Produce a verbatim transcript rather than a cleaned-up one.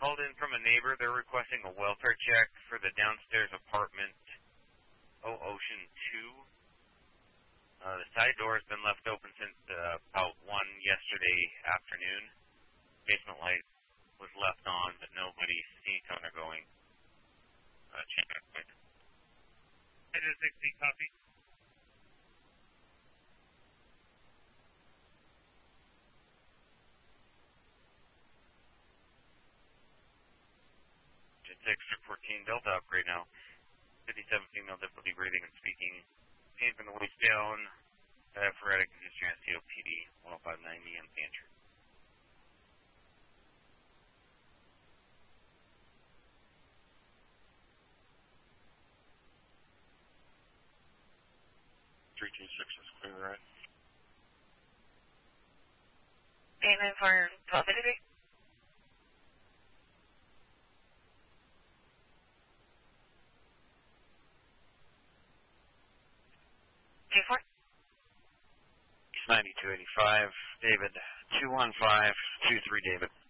called in from a neighbor. They're requesting a welfare check for the downstairs apartment, O Ocean two. Uh, the side door has been left open since uh, about one yesterday afternoon. Basement light was left on, but nobody's seen it coming or going. Uh, check that quick. It is sixty, copy. six fourteen Delta upgrade now. fifty-seven female difficulty breathing and speaking. Pain from the waist down. Diaphoretic history on C O P D. one oh five ninety on pantry. three two six is clear, right? Payment for twelve fifty-three. two four. ninety-two eighty-five, David, two one five two three, David.